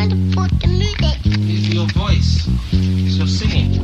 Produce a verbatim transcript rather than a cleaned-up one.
want to put the music. It's your voice. It's your singing.